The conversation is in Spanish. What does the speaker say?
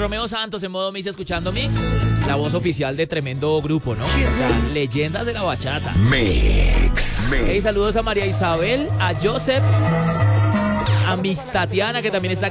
Romeo Santos en modo Mix escuchando Mix. La voz oficial de tremendo grupo, ¿no? Las leyendas de la bachata. Mix. Hey, saludos a María Isabel, a Joseph, a Miss Tatiana, que también está